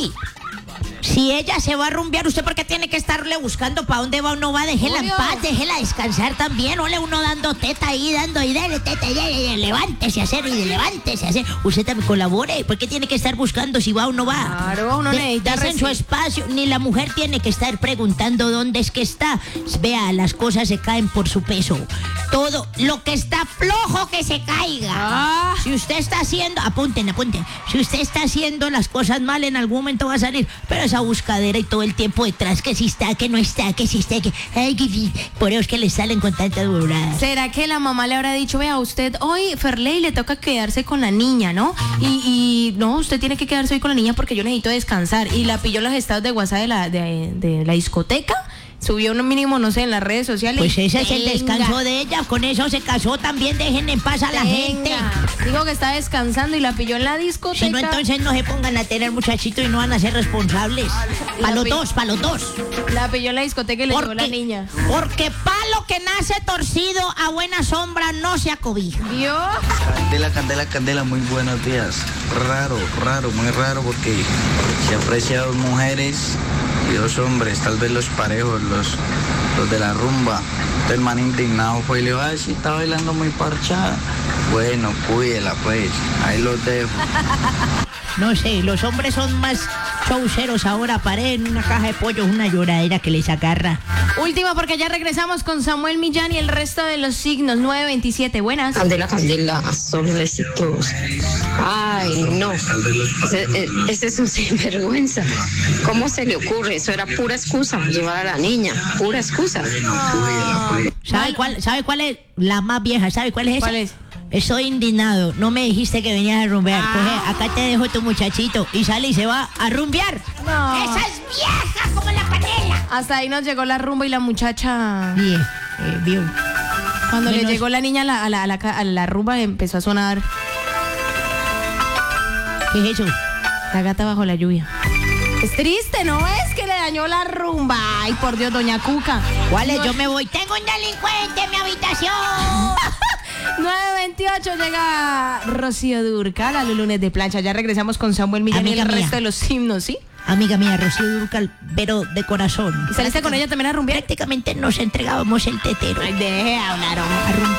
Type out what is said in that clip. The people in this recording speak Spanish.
Lali, si ella se va a rumbear, ¿usted por qué tiene que estarle buscando para dónde va o no va? Déjela en paz, déjela descansar también. Ole, uno dando teta ahí, dale teta, levántese a hacer y levántese a hacer. Usted también colabore. ¿Por qué tiene que estar buscando si va o no va? Claro, uno necesita en su espacio. Ni la mujer tiene que estar preguntando dónde es que está. Vea, las cosas se caen por su peso. Todo lo que está flojo que se caiga. Si usted está haciendo, apunten. Si usted está haciendo las cosas mal, en algún momento va a salir. Pero esa buscadera y todo el tiempo detrás, que si está, que no está, que si está, que... Ay, por eso es que le salen con tanta durada. ¿Será que la mamá le habrá dicho, vea, usted hoy, Ferley, le toca quedarse con la niña, ¿no? Y no, usted tiene que quedarse hoy con la niña porque yo necesito descansar. Y la pilló los estados de WhatsApp de la discoteca. Subió un mínimo, no sé, en las redes sociales. Pues ese es el descanso de ella. Con eso se casó también. Dejen en paz a la gente. Digo que está descansando y la pilló en la discoteca. Si no, entonces no se pongan a tener muchachitos y no van a ser responsables. Para los dos. La pilló en la discoteca y le llevó la niña. Porque palo que nace torcido a buena sombra no se acobija. ¿Vio? Candela, muy buenos días. Raro, muy raro porque se aprecia a dos mujeres y dos hombres, tal vez los parejos, los de la rumba. Entonces el man indignado fue y le dijo, ay, sí, está bailando muy parchada. Bueno, cuídela pues, ahí los dejo. No sé, los hombres son más showceros ahora. Paré en una caja de pollos una lloradera que les agarra. Última, porque ya regresamos con Samuel Millán y el resto de los signos. 927, buenas. Candela, sobrecitos. Ay, no. Ese es un sinvergüenza. ¿Cómo se le ocurre? Eso era pura excusa, llevar a la niña. Pura excusa. ¿Sabe cuál es la más vieja? ¿Sabe cuál es esa? ¿Cuál es? Estoy indignado. No me dijiste que venías a rumbear. Coge, acá te dejo tu muchachito. Y sale y se va a rumbear. No. ¡Esa es vieja como la panela! Hasta ahí nos llegó la rumba y la muchacha. Bien, vio. Cuando le llegó la niña a la rumba, empezó a sonar. ¿Qué es eso? La gata bajo la lluvia. Es triste, ¿no es? Que le dañó la rumba. Ay, por Dios, doña Cuca. ¿Cuál es? Yo me voy. Tengo un delincuente en mi habitación. 928 llega Rocío Dúrcal a los lunes de plancha. Ya regresamos con Samuel Millán y el resto de los himnos, ¿sí? Amiga mía, Rocío Dúrcal, pero de corazón. ¿Y saliste con ella también a rumbear? Prácticamente nos entregábamos el tetero. Ay, deje hablar, hombre.